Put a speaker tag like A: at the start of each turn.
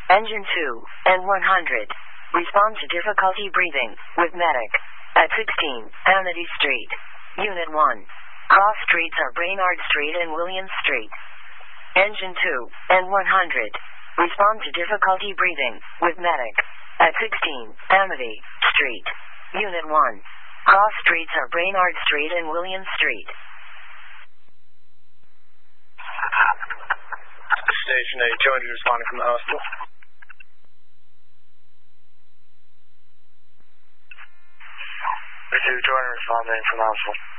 A: Engine 2 and 100. Respond to difficulty breathing with medic. At 16, Amity Street. Unit 1. Cross streets are Brainard Street and Williams Street. Engine 2 and 100. Respond to difficulty breathing with medic. At 16, Amity Street. Unit 1. Cross streets are Brainard Street and Williams Street.
B: Station 8, 200 responding from the hospital.
C: Pursuit 200 responding from the hospital.